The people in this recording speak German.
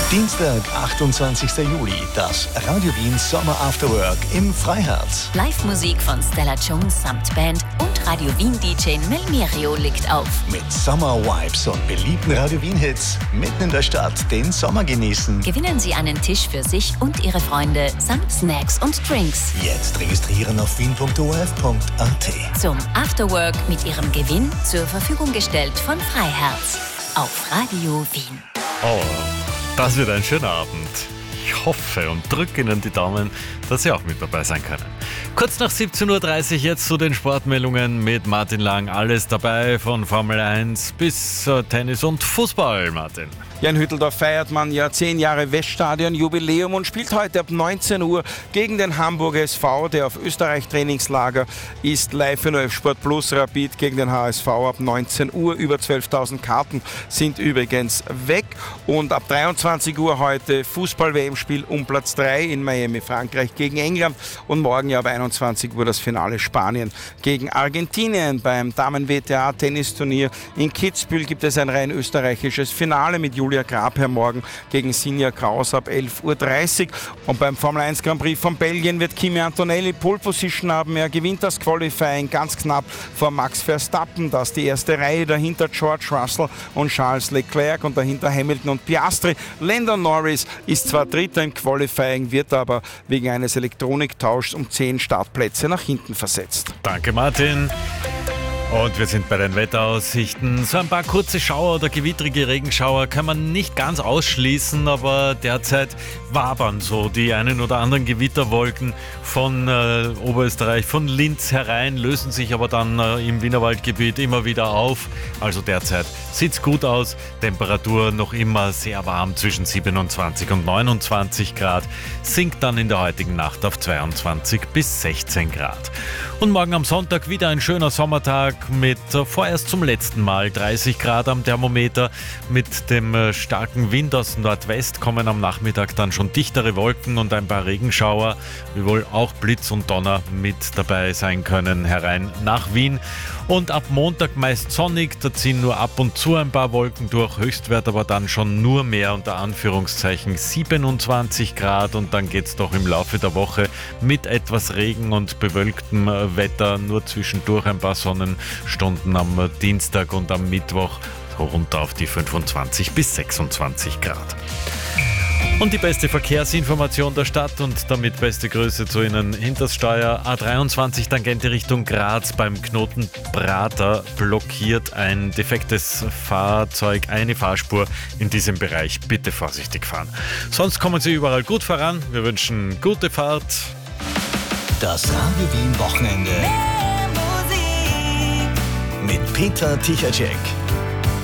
Dienstag, 28. Juli, das Radio Wien Sommer After Work im Freiherz. Live-Musik von Stella Jones samt Band und Radio Wien-DJ Melmerio legt auf. Mit Sommer-Vibes und beliebten Radio Wien-Hits mitten in der Stadt den Sommer genießen. Gewinnen Sie einen Tisch für sich und Ihre Freunde samt Snacks und Drinks. Jetzt registrieren auf wien.orf.at. Zum Afterwork mit Ihrem Gewinn zur Verfügung gestellt von Freiherz auf Radio Wien. Oh, das wird ein schöner Abend. Ich hoffe und drücke Ihnen die Daumen, dass Sie auch mit dabei sein können. Kurz nach 17.30 Uhr jetzt zu den Sportmeldungen mit Martin Lang. Alles dabei von Formel 1 bis Tennis und Fußball, Martin. Ja, in Hütteldorf feiert man ja 10 Jahre Weststadion-Jubiläum und spielt heute ab 19 Uhr gegen den Hamburger SV, der auf Österreich-Trainingslager ist. Live in ORF Sport Plus, Rapid gegen den HSV ab 19 Uhr. Über 12.000 Karten sind übrigens weg. Und ab 23 Uhr heute Fußball-WM-Spiel um Platz 3 in Miami, Frankreich gegen England. Und morgen ja ab 21 Uhr das Finale Spanien gegen Argentinien. Beim Damen-WTA-Tennisturnier in Kitzbühel gibt es ein rein österreichisches Finale mit Julia Grabherr morgen gegen Sinja Kraus ab 11.30 Uhr. Und beim Formel 1 Grand Prix von Belgien wird Kimi Antonelli Pole Position haben. Er gewinnt das Qualifying ganz knapp vor Max Verstappen. Das die erste Reihe, dahinter George Russell und Charles Leclerc und dahinter Hamilton und Piastri. Lando Norris ist zwar Dritter im Qualifying, wird aber wegen eines Elektroniktauschs um 10 Startplätze nach hinten versetzt. Danke, Martin. Und wir sind bei den Wetteraussichten. So ein paar kurze Schauer oder gewittrige Regenschauer kann man nicht ganz ausschließen, aber derzeit wabern so die einen oder anderen Gewitterwolken von Oberösterreich, von Linz herein, lösen sich aber dann im Wienerwaldgebiet immer wieder auf. Also derzeit sieht's gut aus. Temperatur noch immer sehr warm zwischen 27 und 29 Grad, sinkt dann in der heutigen Nacht auf 22 bis 16 Grad. Und morgen am Sonntag wieder ein schöner Sommertag mit vorerst zum letzten Mal 30 Grad am Thermometer. Mit dem starken Wind aus Nordwest kommen am Nachmittag dann schon dichtere Wolken und ein paar Regenschauer, wiewohl auch Blitz und Donner mit dabei sein können, herein nach Wien. Und ab Montag meist sonnig, da ziehen nur ab und zu ein paar Wolken durch, Höchstwert aber dann schon nur mehr unter Anführungszeichen 27 Grad und dann geht's doch im Laufe der Woche mit etwas Regen und bewölktem Wetter, nur zwischendurch ein paar Sonnenstunden am Dienstag und am Mittwoch runter auf die 25 bis 26 Grad. Und die beste Verkehrsinformation der Stadt und damit beste Grüße zu Ihnen. Hinters Steuer A23 Tangente Richtung Graz beim Knoten Prater blockiert ein defektes Fahrzeug, eine Fahrspur in diesem Bereich. Bitte vorsichtig fahren. Sonst kommen Sie überall gut voran. Wir wünschen gute Fahrt. Das Radio Wien Wochenende mit Peter Tichacek.